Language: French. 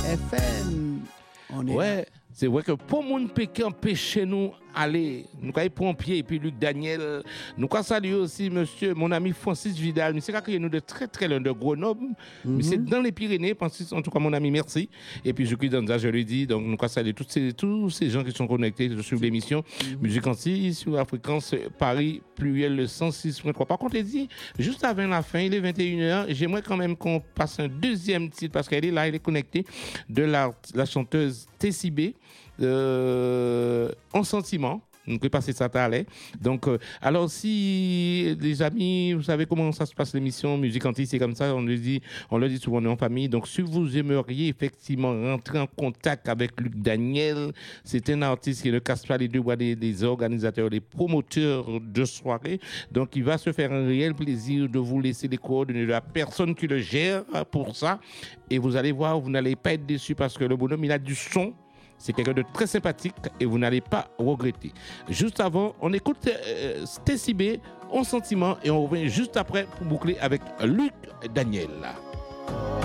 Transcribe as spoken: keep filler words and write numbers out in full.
F M. On est ouais, c'est vrai que pour mon pékin empêcher nous aller, nous avons pompier et puis Luc Daniel, nous avons salué aussi monsieur, mon ami Francis Vidal, mais c'est quand nous de très très loin de Grenoble, mm-hmm. mais c'est dans les Pyrénées, Francis, en tout cas mon ami, merci. Et puis je suis dans ça, je lui dis, donc nous avons salué tous ces, tous ces gens qui sont connectés sur l'émission mm-hmm. Musique Antilles sur la fréquence Paris pluriel le cent six point trois. Par contre, il dit, juste avant la fin, il est vingt et une heures, j'aimerais quand même qu'on passe un deuxième titre parce qu'elle est là, elle est connectée, de la, la chanteuse Tessie B. Euh, en sentiment, on peut passer ça à l'air. Donc, euh, alors si les amis, vous savez comment ça se passe l'émission Musique Antilles, c'est comme ça, on le dit, on le dit souvent, on est en famille. Donc, si vous aimeriez effectivement rentrer en contact avec Luc Daniel, c'est un artiste qui ne casse pas les deux doigts des, des organisateurs, des promoteurs de soirée. Donc, il va se faire un réel plaisir de vous laisser les coordonnées de la personne qui le gère pour ça. Et vous allez voir, vous n'allez pas être déçus parce que le bonhomme, il a du son. C'est quelqu'un de très sympathique et vous n'allez pas regretter. Juste avant, on écoute euh, Tessie B, En Sentiment, et on revient juste après pour boucler avec Luc Daniel.